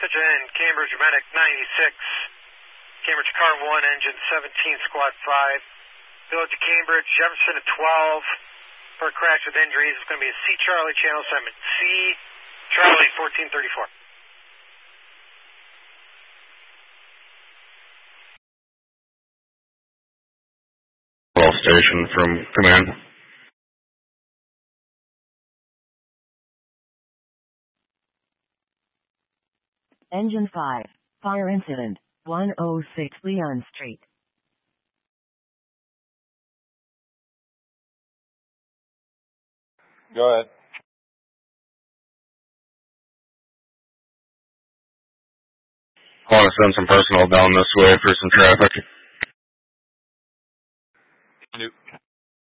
Attention, Cambridge Medic 96, Cambridge Car 1, Engine 17, Squad 5. Village of Cambridge, Jefferson at 12 for a crash with injuries. It's going to be a C Charlie channel assignment. C Charlie 1434. Station from command. Engine 5, fire incident, 106 Leon Street. Go ahead. I want to send some personnel down this way for some traffic. Nope.